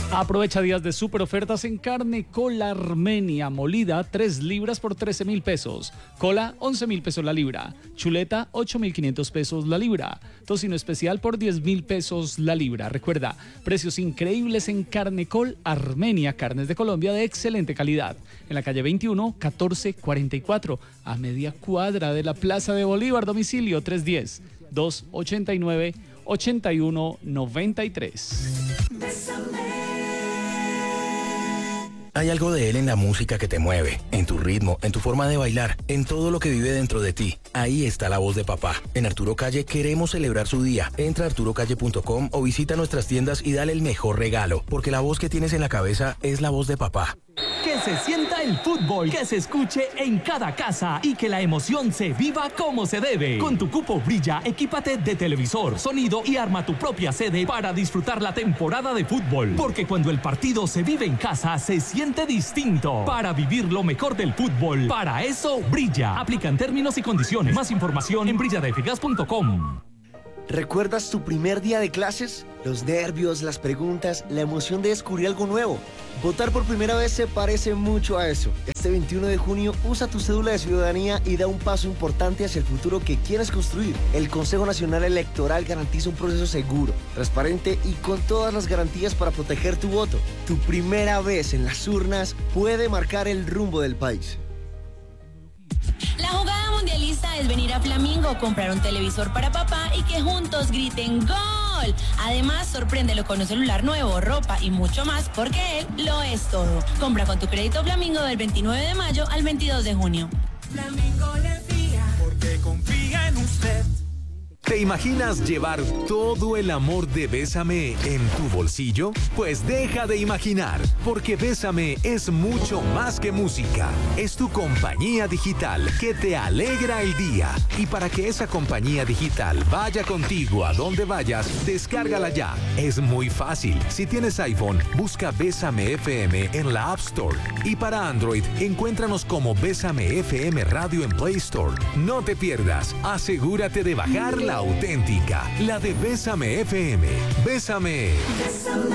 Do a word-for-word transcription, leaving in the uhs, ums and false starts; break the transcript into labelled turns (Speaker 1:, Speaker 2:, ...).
Speaker 1: Aprovecha días de super ofertas en carne Cola Armenia molida, tres libras por trece mil pesos. Cola, once mil pesos la libra. Chuleta, ocho mil quinientos pesos la libra. Tocino especial por diez mil pesos la libra. Recuerda, precios increíbles en carne Col Armenia, carnes de Colombia de excelente calidad. En la calle veintiuno, catorce cuarenta y cuatro, a media cuadra de la Plaza de Bolívar. Domicilio tres uno cero, dos ocho nueve, ocho uno nueve tres.
Speaker 2: Hay algo de él en la música que te mueve, en tu ritmo, en tu forma de bailar, en todo lo que vive dentro de ti. Ahí está la voz de papá. En Arturo Calle queremos celebrar su día. Entra a arturo calle punto com o visita nuestras tiendas y dale el mejor regalo, porque la voz que tienes en la cabeza es la voz de papá.
Speaker 3: Que se sienta el fútbol, que se escuche en cada casa y que la emoción se viva como se debe. Con tu cupo Brilla, equípate de televisor, sonido y arma tu propia sede para disfrutar la temporada de fútbol. Porque cuando el partido se vive en casa, se siente distinto. Para vivir lo mejor del fútbol, para eso Brilla. Aplican términos y condiciones. Más información en brilla de eficaz punto com.
Speaker 4: ¿Recuerdas tu primer día de clases? Los nervios, las preguntas, la emoción de descubrir algo nuevo. Votar por primera vez se parece mucho a eso. Este veintiuno de junio usa tu cédula de ciudadanía y da un paso importante hacia el futuro que quieres construir. El Consejo Nacional Electoral garantiza un proceso seguro, transparente y con todas las garantías para proteger tu voto. Tu primera vez en las urnas puede marcar el rumbo del país.
Speaker 5: La jugada mundialista es venir a Flamingo, comprar un televisor para papá y que juntos griten ¡Gol! Además, sorpréndelo con un celular nuevo, ropa y mucho más, porque él lo es todo. Compra con tu crédito Flamingo del veintinueve de mayo al veintidós de junio.
Speaker 6: Flamingo le fía, porque confía en usted.
Speaker 7: ¿Te imaginas llevar todo el amor de Bésame en tu bolsillo? Pues deja de imaginar, porque Bésame es mucho más que música. Es tu compañía digital que te alegra el día. Y para que esa compañía digital vaya contigo a donde vayas, descárgala ya. Es muy fácil. Si tienes iPhone, busca Bésame F M en la App Store. Y para Android, encuéntranos como Bésame F M Radio en Play Store. No te pierdas. Asegúrate de bajar la auténtica, la de Bésame F M. Bésame.
Speaker 6: Bésame.